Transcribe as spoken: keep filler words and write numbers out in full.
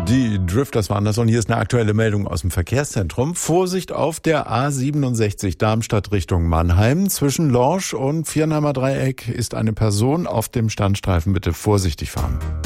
Die Drifters waren das und hier ist eine aktuelle Meldung aus dem Verkehrszentrum. Vorsicht auf der A siebenundsechzig Darmstadt Richtung Mannheim. Zwischen Lorsch und Viernheimer Dreieck ist eine Person auf dem Standstreifen. Bitte vorsichtig fahren.